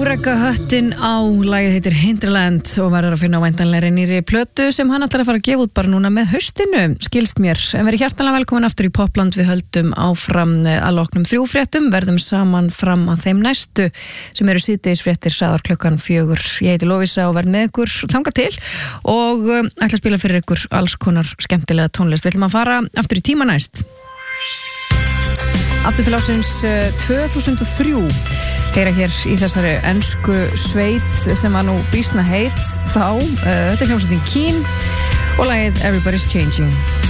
Reka höttin á, lagið heitir Hinterland og verður að finna á væntanlegri nýri plötu sem hann ætlar að fara að gefa út bara núna með haustinu, skilst mér. En verið hjartanlega velkomin aftur í Popland, við höldum áfram að loknum 3 fréttum, verðum saman fram að þeim næstu sem eru síðdegisfréttir sagðar klukkan 4. Ég heiti Lovísa og verð með ykkur þangað til og ætla að spila fyrir ykkur alls konar skemmtilega tónlist. Við ætlum að fara aftur í tíma næst. Aftur til ásins 2003 heyra hér í þessari ensku sveit sem var nú býsna heit þá, þetta er hljómsveitin Keane og lagið Everybody's Changing.